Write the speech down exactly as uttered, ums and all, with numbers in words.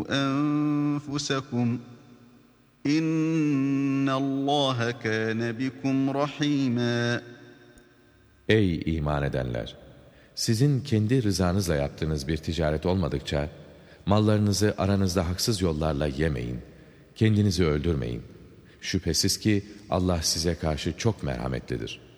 أنفسكم إن الله كان بكم رحيما. Ey iman edenler! Sizin kendi rızanızla yaptığınız bir ticaret olmadıkça, mallarınızı aranızda haksız yollarla yemeyin, kendinizi öldürmeyin. Şüphesiz ki Allah size karşı çok merhametlidir.